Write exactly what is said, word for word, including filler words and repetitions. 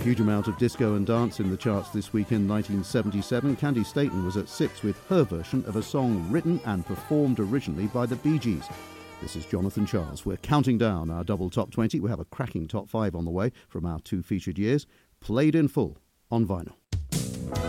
Huge amount of disco and dance in the charts this week. In nineteen seventy-seven, Candy Staton was at six with her version of a song written and performed originally by the Bee Gees. This is Jonathan Charles. We're counting down our double top twenty. We have a cracking top five on the way from our two featured years, played in full on vinyl.